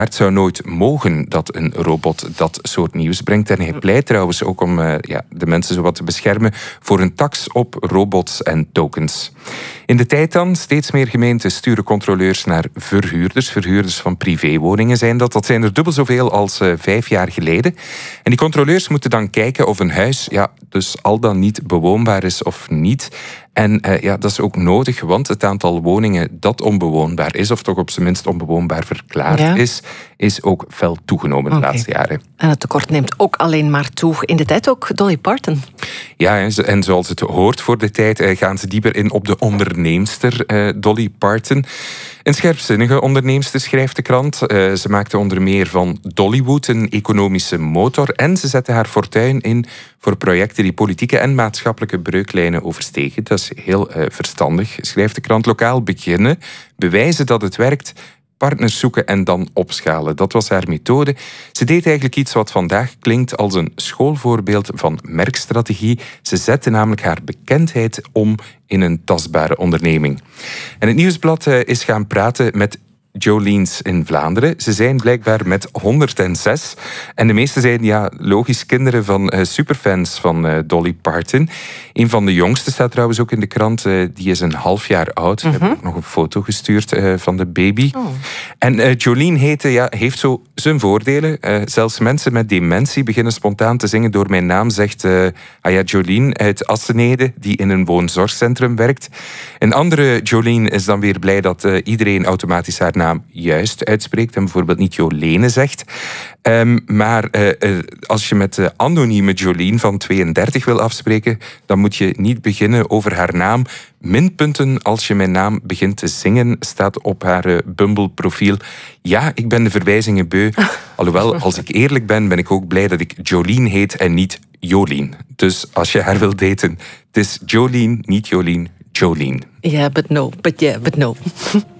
Het zou nooit mogen dat een robot dat soort nieuws brengt. En hij pleit trouwens ook om de mensen zowat te beschermen voor een tax op robots en tokens. In de tijd dan, steeds meer gemeenten sturen controleurs naar verhuurders. Verhuurders van privéwoningen zijn dat. Dat zijn er dubbel zoveel als 5 jaar geleden. En die controleurs moeten dan kijken of een huis dus al dan niet bewoonbaar is of niet. En dat is ook nodig, want het aantal woningen dat onbewoonbaar is, of toch op zijn minst onbewoonbaar verklaard is ook fel toegenomen de laatste jaren. En het tekort neemt ook alleen maar toe. In de tijd ook Dolly Parton. Ja, en zoals het hoort voor de tijd gaan ze dieper in op de onderneemster Dolly Parton. Een scherpzinnige onderneemster, schrijft de krant. Ze maakte onder meer van Dollywood een economische motor en ze zette haar fortuin in voor projecten die politieke en maatschappelijke breuklijnen overstegen. Dat is heel verstandig, schrijft de krant. Lokaal beginnen, bewijzen dat het werkt, partners zoeken en dan opschalen. Dat was haar methode. Ze deed eigenlijk iets wat vandaag klinkt als een schoolvoorbeeld van merkstrategie. Ze zette namelijk haar bekendheid om in een tastbare onderneming. En het Nieuwsblad is gaan praten met Joleens in Vlaanderen. Ze zijn blijkbaar met 106. En de meeste zijn logisch kinderen van superfans van Dolly Parton. Een van de jongste staat trouwens ook in de krant. Die is een half jaar oud. We hebben ook nog een foto gestuurd van de baby. Oh. En Jolene heeft zo zijn voordelen. Zelfs mensen met dementie beginnen spontaan te zingen door mijn naam, zegt Jolene uit Assenede, die in een woonzorgcentrum werkt. Een andere Jolene is dan weer blij dat iedereen automatisch haar naam juist uitspreekt en bijvoorbeeld niet Jolene zegt. Maar als je met de anonieme Jolene van 32 wil afspreken, dan moet je niet beginnen over haar naam. Minpunten als je mijn naam begint te zingen, staat op haar Bumble-profiel. Ja, ik ben de verwijzingen beu. Alhoewel, als ik eerlijk ben, ben ik ook blij dat ik Jolene heet en niet Jolien. Dus als je haar wilt daten, het is Jolene, niet Jolien, Jolene. Yeah, but no.